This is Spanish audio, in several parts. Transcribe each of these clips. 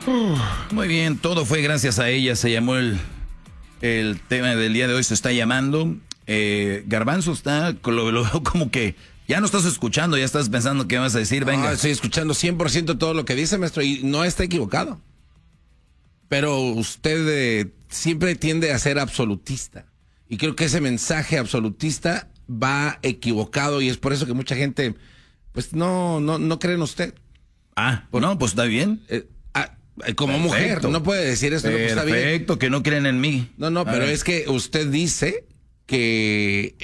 Muy bien, todo fue gracias a ella. Se llamó el tema del día de hoy, se está llamando. Garbanzo está como que ya no estás escuchando, ya estás pensando qué vas a decir. Venga. Estoy escuchando 100% todo lo que dice, maestro, y no está equivocado. Pero usted siempre tiende a ser absolutista. Y creo que ese mensaje absolutista va equivocado y es por eso que mucha gente pues no cree en usted. No, pues está bien. Como mujer, no puede decir esto. No, pues está bien. Perfecto, que no creen en mí. No, pero es que usted dice que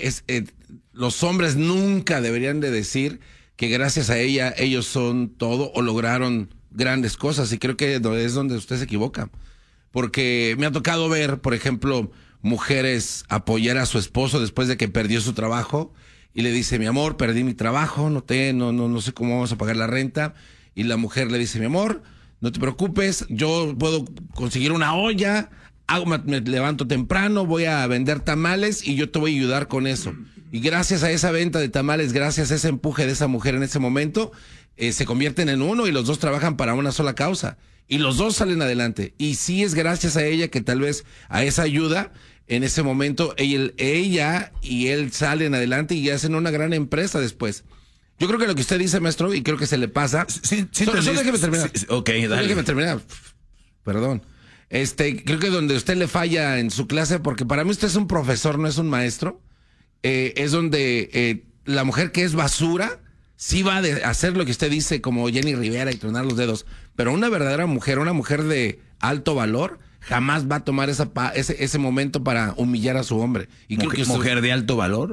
los hombres nunca deberían de decir que gracias a ella ellos son todo o lograron grandes cosas, y creo que es donde usted se equivoca. Porque me ha tocado ver, por ejemplo, mujeres apoyar a su esposo después de que perdió su trabajo y le dice: mi amor, perdí mi trabajo, no sé cómo vamos a pagar la renta. Y la mujer le dice: mi amor, no te preocupes, yo puedo conseguir una olla, me levanto temprano, voy a vender tamales y yo te voy a ayudar con eso. Y gracias a esa venta de tamales, gracias a ese empuje de esa mujer en ese momento, se convierten en uno y los dos trabajan para una sola causa. Y los dos salen adelante. Y sí es gracias a ella que tal vez a esa ayuda, en ese momento, ella y él salen adelante y hacen una gran empresa después. Yo creo que lo que usted dice, maestro, y creo que se le pasa... Solo déjeme terminar. Sí, ok, dale. Déjeme terminar. Perdón. Creo que donde usted le falla en su clase, porque para mí usted es un profesor, no es un maestro, es donde la mujer que es basura sí va a hacer lo que usted dice, como Jenny Rivera, y tronar los dedos. Pero una verdadera mujer, una mujer de alto valor, jamás va a tomar ese momento para humillar a su hombre. Y creo que ¿Mujer de alto valor?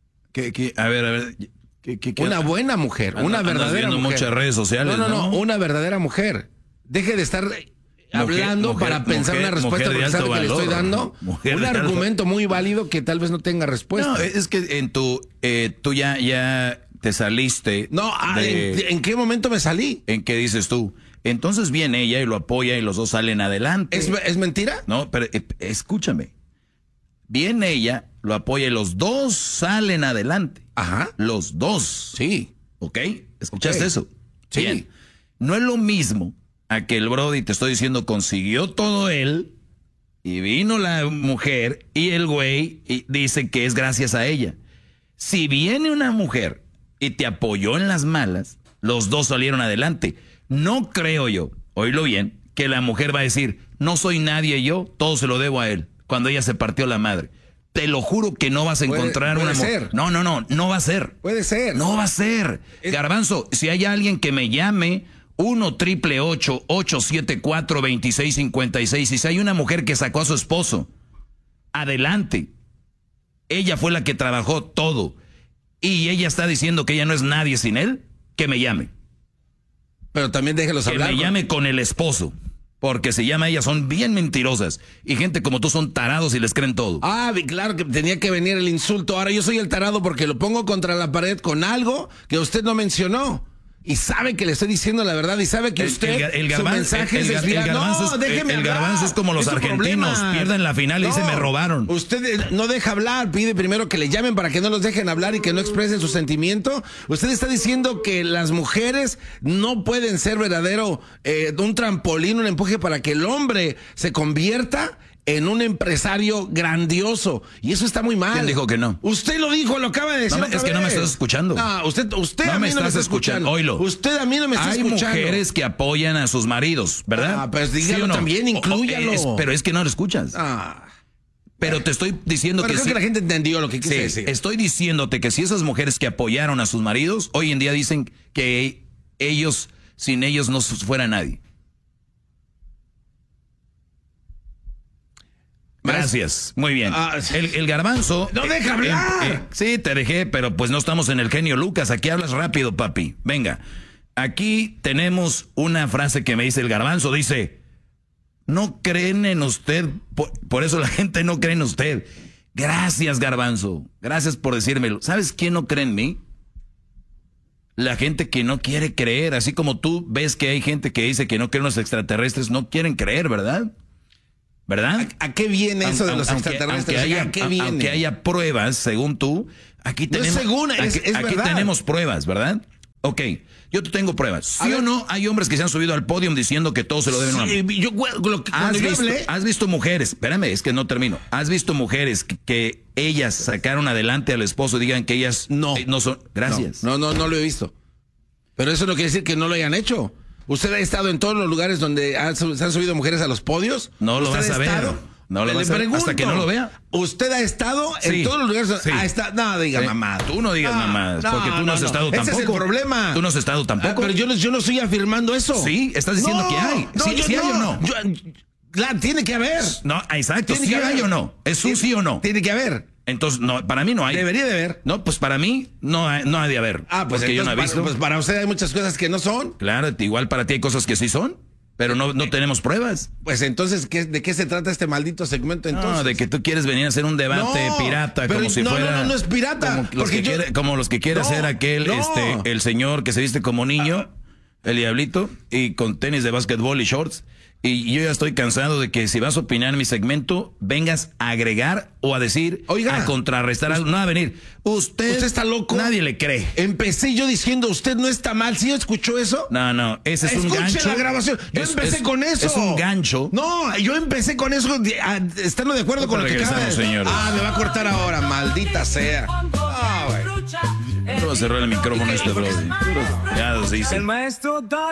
A ver... Una buena mujer, una verdadera mujer. Muchas redes sociales. No, una verdadera mujer. Deje de estar hablando para pensar una respuesta, porque sabe que le estoy dando un argumento muy válido que tal vez no tenga respuesta. No, es que tú ya te saliste. No, ¿en qué momento me salí? ¿En qué dices tú? Entonces viene ella y lo apoya y los dos salen adelante. ¿Es mentira? No, pero escúchame. Viene ella, lo apoya y los dos salen adelante. Ajá. Los dos. Sí. ¿Ok? ¿Escuchaste eso? Sí. Bien. No es lo mismo a que el Brody, te estoy diciendo, consiguió todo él y vino la mujer y el güey y dice que es gracias a ella. Si viene una mujer y te apoyó en las malas, los dos salieron adelante. No creo yo, oílo bien, que la mujer va a decir: no soy nadie yo, todo se lo debo a él, cuando ella se partió la madre. Te lo juro que no vas a encontrar una mujer. No va a ser. Puede ser. No va a ser. Garbanzo, si hay alguien que me llame, 1-888-874-2656. Y si hay una mujer que sacó a su esposo, adelante. Ella fue la que trabajó todo. Y ella está diciendo que ella no es nadie sin él, que me llame. Pero también déjelos hablar. Que me llame con el esposo. Porque se llama ellas, son bien mentirosas. Y gente como tú son tarados y les creen todo. Claro que tenía que venir el insulto. Ahora yo soy el tarado porque lo pongo contra la pared con algo que usted no mencionó. Y sabe que le estoy diciendo la verdad y sabe que usted su mensaje es desviado. El garbanzo es como los argentinos, pierden la final y dicen: me robaron. Usted no deja hablar, pide primero que le llamen para que no los dejen hablar y que no expresen su sentimiento. Usted está diciendo que las mujeres no pueden ser verdadero un trampolín, un empuje para que el hombre se convierta en un empresario grandioso. Y eso está muy mal. ¿Quién dijo que no? Usted lo dijo, lo acaba de decir. No, es que no me estás escuchando. No, usted no a mí me no me estás está escuchando. Oílo. Usted a mí no me está escuchando. Hay mujeres que apoyan a sus maridos, ¿verdad? Pues dígalo también, inclúyalo. Pero es que no lo escuchas. Pero te estoy diciendo creo que la gente entendió lo que quise decir. Estoy diciéndote que si esas mujeres que apoyaron a sus maridos, hoy en día dicen que ellos, sin ellos no fuera nadie. Gracias, muy bien. El garbanzo... ¡No deja hablar! Sí, te dejé, pero pues no estamos en el genio Lucas. Aquí hablas rápido, papi. Venga, aquí tenemos una frase que me dice el garbanzo. Dice: no creen en usted, por eso la gente no cree en usted. Gracias, garbanzo. Gracias por decírmelo. ¿Sabes quién no cree en mí? La gente que no quiere creer. Así como tú ves que hay gente que dice que no creen en los extraterrestres, no quieren creer, ¿verdad? ¿Verdad? ¿A qué viene eso de los extraterrestres? Aunque haya pruebas, según tú, aquí tenemos, aquí tenemos pruebas, ¿verdad? Ok, yo te tengo pruebas. ¿Sí o no? Hay hombres que se han subido al podio diciendo que todo se lo deben a una mujer. ¿Has visto mujeres? Espérame, es que no termino. ¿Has visto mujeres que ellas sacaron adelante al esposo y digan que ellas no son? Gracias. No lo he visto. Pero eso no quiere decir que no lo hayan hecho. ¿Usted ha estado en todos los lugares donde se han subido mujeres a los podios? No lo vas a ver. No lo vas a ver hasta que no lo vea. ¿Usted ha estado en todos los lugares donde ha estado? No, diga mamá. Tú no digas mamá, porque tú no has estado tampoco. Ese es el problema. Tú no has estado tampoco. Pero yo no estoy afirmando eso. Sí, estás diciendo que hay. ¿Sí hay o no? Tiene que haber. No, exacto. ¿Sí hay o no? ¿Es un sí o no? Tiene que haber. Entonces, no, para mí no hay. Debería de haber. No, pues para mí no hay de haber. Pues porque yo no he visto. Pues para usted hay muchas cosas que no son. Claro, igual para ti hay cosas que sí son, pero no tenemos pruebas. Pues entonces, ¿de qué se trata este maldito segmento entonces? No, de que tú quieres venir a hacer un debate pirata, como si fuera... No es pirata. Como los que quiere hacer aquel, el señor que se viste como niño, el diablito, y con tenis de básquetbol y shorts. Y yo ya estoy cansado de que si vas a opinar en mi segmento, vengas a agregar o a decir, a contrarrestar algo. No, a venir. Usted está loco. Nadie le cree. Empecé yo diciendo, usted no está mal. ¿Sí escuchó eso? No, ese es un gancho. Escuche la grabación. Yo empecé con eso. Es un gancho. No, yo empecé con eso, estando de acuerdo con lo que acaba de decir. Señores. Me va a cortar ahora, maldita sea. No va a cerrar el micrófono este, bro. Ya nos dice. El maestro Doggy.